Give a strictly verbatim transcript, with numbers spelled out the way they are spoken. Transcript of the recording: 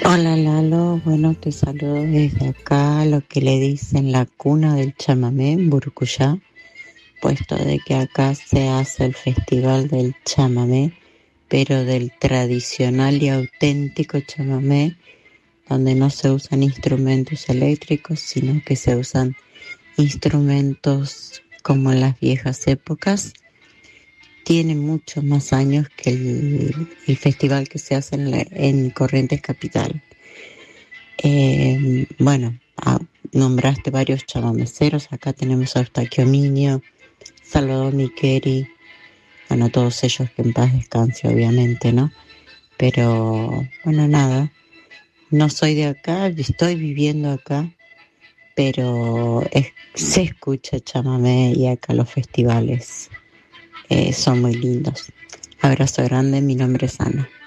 Hola Lalo, bueno, te saludo desde acá, lo que le dicen la cuna del chamamé, en Burucuyá, puesto de que acá se hace el festival del chamamé, pero del tradicional y auténtico chamamé, donde no se usan instrumentos eléctricos, sino que se usan instrumentos como en las viejas épocas. Tiene muchos más años que el, el festival que se hace en, la, en Corrientes Capital. Eh, bueno, ah, nombraste varios chamameceros. Acá tenemos a Eustaquio Miño, Salvador Miqueri, bueno, todos ellos que en paz descanse, obviamente, ¿no? Pero, bueno, nada, no soy de acá, estoy viviendo acá, pero es, se escucha chamamé y acá los festivales eh, son muy lindos. Abrazo grande, mi nombre es Ana.